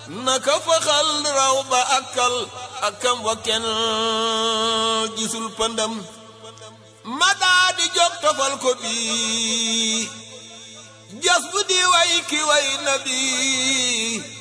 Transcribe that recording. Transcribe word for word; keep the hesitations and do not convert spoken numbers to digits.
naka faxal raw ba akal akam wa kenn gisul pëndam ma daa di jóg tofal ko bii jas bu di way ki way na bii